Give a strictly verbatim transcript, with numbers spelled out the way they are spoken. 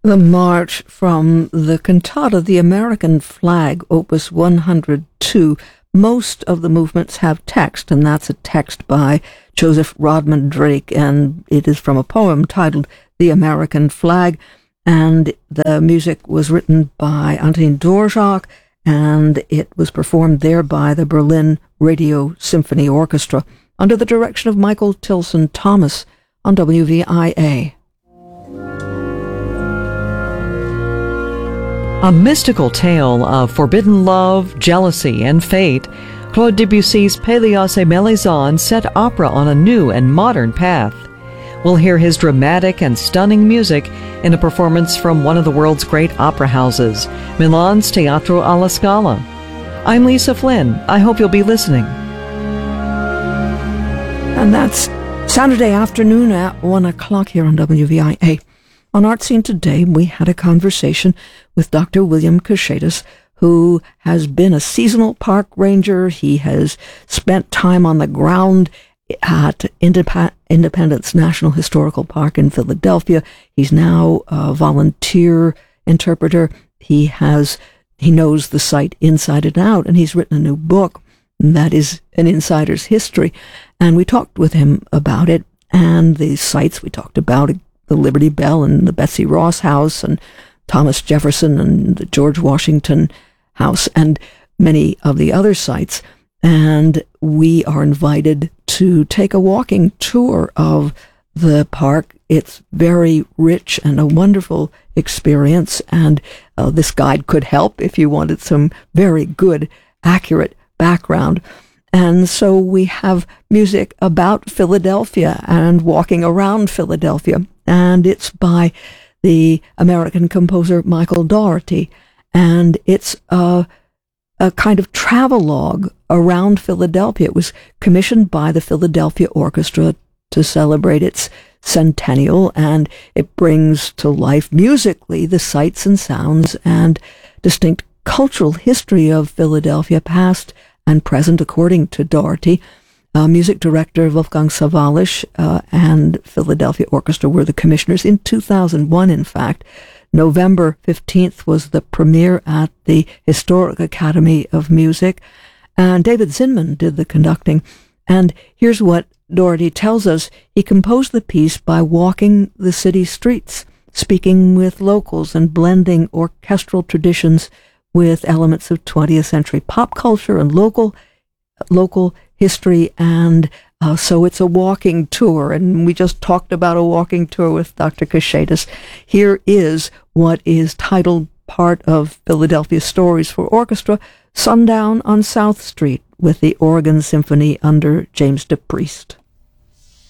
The march from the cantata, The American Flag, Opus one hundred two. Most of the movements have text, and that's a text by Joseph Rodman Drake, and it is from a poem titled The American Flag, and the music was written by Antonin Dvorak, and it was performed there by the Berlin Radio Symphony Orchestra under the direction of Michael Tilson Thomas on W V I A. A mystical tale of forbidden love, jealousy, and fate, Claude Debussy's Pélias et Mélisande set opera on a new and modern path. We'll hear his dramatic and stunning music in a performance from one of the world's great opera houses, Milan's Teatro alla Scala. I'm Lisa Flynn. I hope you'll be listening. And that's Saturday afternoon at one o'clock here on W V I A. On Art Scene Today, we had a conversation with Doctor William Koschatos, who has been a seasonal park ranger. He has spent time on the ground at Indep- Independence National Historical Park in Philadelphia. He's now a volunteer interpreter. He has he knows the site inside and out, and he's written a new book that is An Insider's History. And we talked with him about it and the sites we talked about, the Liberty Bell and the Betsy Ross House and Thomas Jefferson and the George Washington House and many of the other sites. And we are invited to take a walking tour of the park. It's very rich and a wonderful experience, and uh, this guide could help if you wanted some very good, accurate background. And so we have music about Philadelphia and walking around Philadelphia, and it's by the American composer Michael Daugherty, and it's a, a kind of travelogue around Philadelphia. It was commissioned by the Philadelphia Orchestra to celebrate its centennial, and it brings to life musically the sights and sounds and distinct cultural history of Philadelphia, past and present, according to Daugherty. Uh, music director Wolfgang Sawallisch uh, and Philadelphia Orchestra were the commissioners in two thousand one, in fact. November fifteenth was the premiere at the Historic Academy of Music, and David Zinman did the conducting. And here's what Daugherty tells us. He composed the piece by walking the city streets, speaking with locals and blending orchestral traditions with elements of twentieth century pop culture and local local history, and uh, so it's a walking tour, and we just talked about a walking tour with Doctor Koschatos. Here is what is titled part of Philadelphia Stories for Orchestra, Sundown on South Street, with the Oregon Symphony under James DePriest.